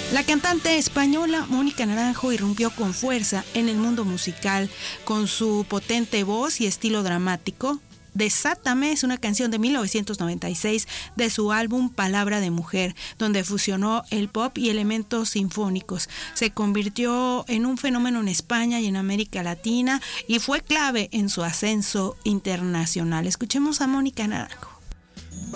La cantante española Mónica Naranjo irrumpió con fuerza en el mundo musical con su potente voz y estilo dramático. Desátame es una canción de 1996 de su álbum Palabra de Mujer, donde fusionó el pop y elementos sinfónicos. Se convirtió en un fenómeno en España y en América Latina y fue clave en su ascenso internacional. Escuchemos a Mónica Naranjo.